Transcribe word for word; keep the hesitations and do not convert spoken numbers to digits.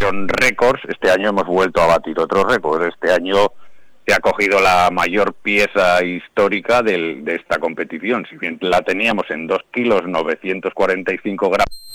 batieron récords, este año hemos vuelto a batir otros récords. Este año se ha cogido la mayor pieza histórica del, de esta competición. Si bien la teníamos en dos kilos novecientos cuarenta y cinco gramos,